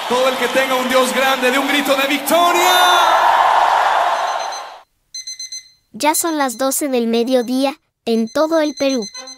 Todo el que tenga un Dios grande, de un grito de victoria. Ya son las 12 del mediodía, en todo el Perú.